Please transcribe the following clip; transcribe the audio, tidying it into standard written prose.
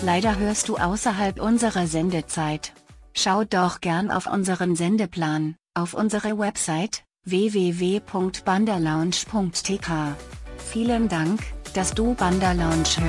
Leider hörst du außerhalb unserer Sendezeit. Schau doch gern auf unseren Sendeplan, auf unsere Website, www.bandalounge.tk. Vielen Dank, dass du Banda Lounge hörst.